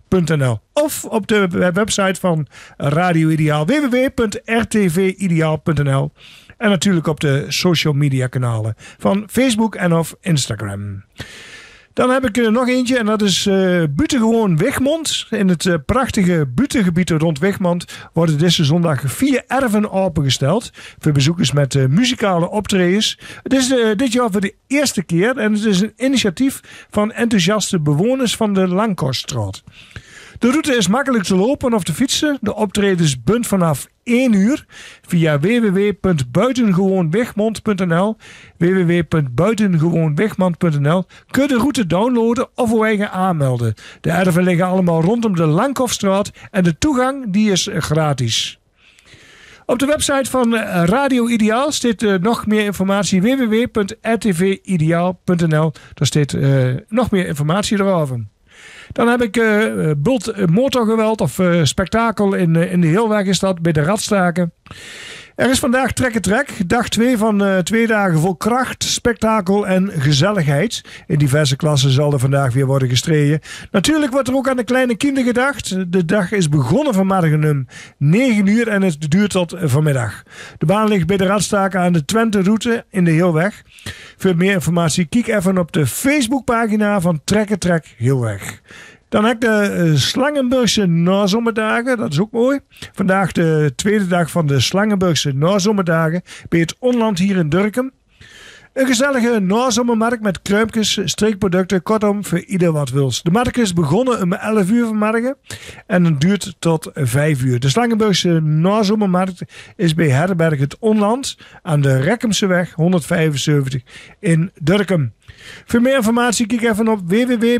Of op de website van Radio Ideaal, www.rtvideaal.nl. En natuurlijk op de social media kanalen van Facebook en of Instagram. Dan heb ik nog eentje en dat is buitengewoon Wichmond. In het prachtige buitengebied rond Wichmond worden deze zondag 4 erven opengesteld voor bezoekers met muzikale optredens. Het is dit jaar voor de eerste keer en het is een initiatief van enthousiaste bewoners van de Langkoststraat. De route is makkelijk te lopen of te fietsen. De optredens bunt vanaf 1 uur via www.buitengewoonwichmond.nl www.buitengewoonwichmond.nl kun je de route downloaden of uw eigen aanmelden. De erven liggen allemaal rondom de Langkofstraat en de toegang die is gratis. Op de website van Radio Ideaal staat nog meer informatie www.rtvideaal.nl. Daar staat nog meer informatie erover. Dan heb ik Bult motorgeweld of spektakel in de Heelweg is dat, bij de Radstaken. Er is vandaag Trek-en-Trek, dag 2 van 2 dagen vol kracht, spektakel en gezelligheid. In diverse klassen zal er vandaag weer worden gestreden. Natuurlijk wordt er ook aan de kleine kinderen gedacht. De dag is begonnen vanmorgen om 9 uur en het duurt tot vanmiddag. De baan ligt bij de Radstaken aan de Twente-route in de Heelweg. Voor meer informatie kijk even op de Facebookpagina van Trek-en-Trek Heelweg. Dan heb ik de Slangenburgse nazomerdagen, dat is ook mooi. Vandaag de tweede dag van de Slangenburgse nazomerdagen bij het Onland hier in Durkum. Een gezellige nazomermarkt met kruimpjes, streekproducten, kortom voor ieder wat wils. De markt is begonnen om 11 uur vanmorgen en het duurt tot 5 uur. De Slangenburgse nazomermarkt is bij Herberg het Onland aan de Rekkemseweg 175 in Durkum. Voor meer informatie kijk even op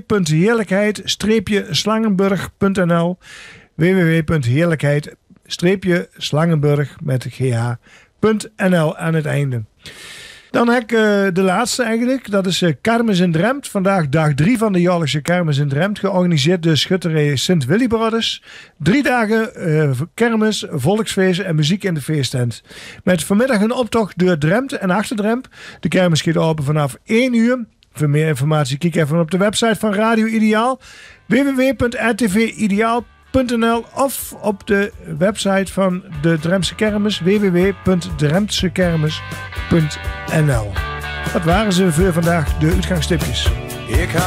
www.heerlijkheid-slangenburg.nl www.heerlijkheid-slangenburg.nl aan het einde. Dan heb ik de laatste eigenlijk. Dat is Kermis in Drempt. Vandaag dag 3 van de jaarlijkse Kermis in Drempt. Georganiseerd door schutterij Sint Willibroeders. 3 dagen kermis, volksfeest en muziek in de feesttent. Met vanmiddag een optocht door Drempt en achter Drempt. De kermis gaat open vanaf 1 uur. Voor meer informatie kijk even op de website van Radio Ideaal. www.rtvideaal.nl of op de website van de Dremptse Kermis www.dremptsekermis.nl. Dat waren ze voor vandaag, de uitgangstipjes.